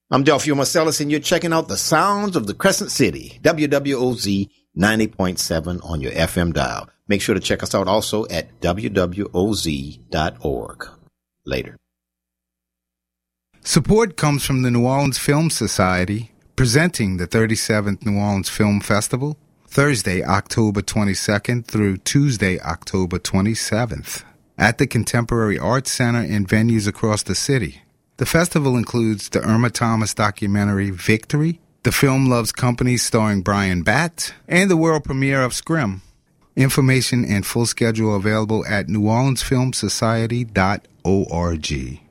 I'm Delphio Marcellus, and you're checking out the sounds of the Crescent City, WWOZ 90.7 on your FM dial. Make sure to check us out also at wwoz.org. Later. Support comes from the New Orleans Film Society, presenting the 37th New Orleans Film Festival, Thursday, October 22nd through Tuesday, October 27th, at the Contemporary Arts Center and venues across the city. The festival includes the Irma Thomas documentary Victory, the film Love's Company starring Brian Batt, and the world premiere of Scream. Information and full schedule available at neworleansfilmsociety.org.